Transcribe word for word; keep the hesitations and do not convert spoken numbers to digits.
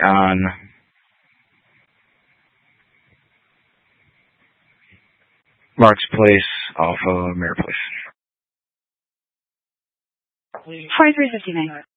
on Mark's Place off of Mirror Place. forty-three fifty-nine.